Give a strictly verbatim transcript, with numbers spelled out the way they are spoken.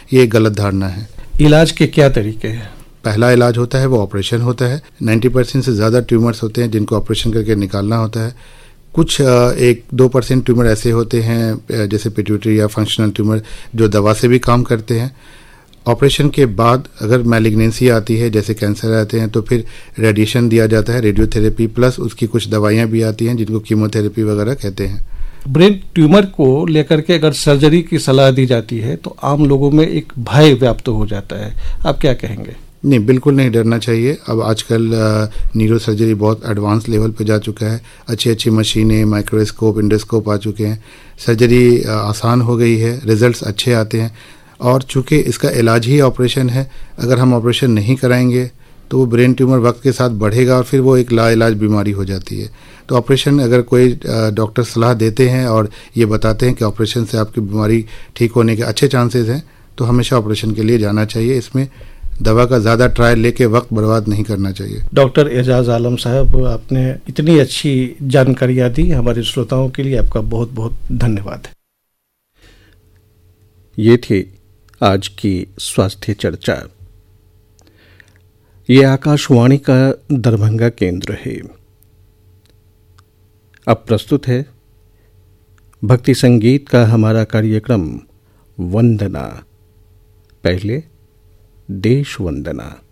ये एक गलत धारणा है। इलाज के क्या तरीके हैं? पहला इलाज होता है वो ऑपरेशन होता है। नब्बे परसेंट से ज़्यादा ट्यूमर्स होते हैं जिनको ऑपरेशन करके निकालना होता है। कुछ एक दो परसेंट ट्यूमर ऐसे होते हैं जैसे पिट्यूटरी या फंक्शनल ट्यूमर जो दवा से भी काम करते हैं। ऑपरेशन के बाद अगर मैलिग्नेंसी आती है जैसे कैंसर आते हैं तो फिर रेडिएशन दिया जाता है, रेडियोथेरेपी प्लस उसकी कुछ दवाइयाँ भी आती हैं जिनको कीमोथेरेपी वगैरह कहते हैं। ब्रेन ट्यूमर को लेकर के अगर सर्जरी की सलाह दी जाती है तो आम लोगों में एक भय व्याप्त हो जाता है, आप क्या कहेंगे? नहीं, बिल्कुल नहीं डरना चाहिए। अब आजकल न्यूरो सर्जरी बहुत एडवांस लेवल पे जा चुका है। अच्छी अच्छी मशीनें, माइक्रोस्कोप, इंडोस्कोप आ चुके हैं। सर्जरी आसान हो गई है, रिजल्ट्स अच्छे आते हैं। और चूंकि इसका इलाज ही ऑपरेशन है, अगर हम ऑपरेशन नहीं कराएंगे तो वो ब्रेन ट्यूमर वक्त के साथ बढ़ेगा और फिर वो एक लाइलाज बीमारी हो जाती है। तो ऑपरेशन अगर कोई डॉक्टर सलाह देते हैं और ये बताते हैं कि ऑपरेशन से आपकी बीमारी ठीक होने के अच्छे चांसेस हैं तो हमेशा ऑपरेशन के लिए जाना चाहिए। इसमें दवा का ज़्यादा ट्रायल लेके वक्त बर्बाद नहीं करना चाहिए। डॉक्टर एजाज आलम साहब, आपने इतनी अच्छी जानकारियाँ दी हमारे श्रोताओं के लिए, आपका बहुत बहुत धन्यवाद। ये थी आज की स्वास्थ्य चर्चा। ये आकाशवाणी का दरभंगा केंद्र है। अब प्रस्तुत है भक्ति संगीत का हमारा कार्यक्रम वंदना। पहले देश वंदना।